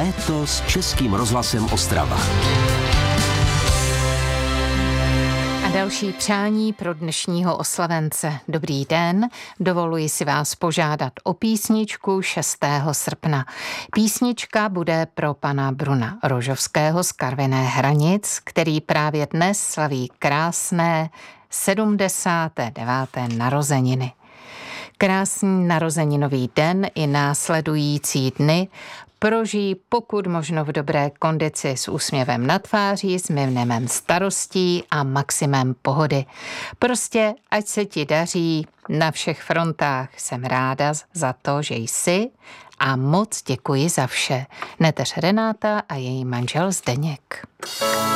Léto s Českým rozhlasem Ostrava. A další přání pro dnešního oslavence. Dobrý den, dovoluji si vás požádat o písničku 6. srpna. Písnička bude pro pana Bruna Rožovského z Karviné Hranic, který právě dnes slaví krásné 79. narozeniny. Krásný narozeninový den i následující dny prožijí pokud možno v dobré kondici s úsměvem na tváři, s minimem starostí a maximem pohody. Prostě ať se ti daří na všech frontách. Jsem ráda za to, že jsi a moc děkuji za vše. Neteř Renáta a její manžel Zdeněk.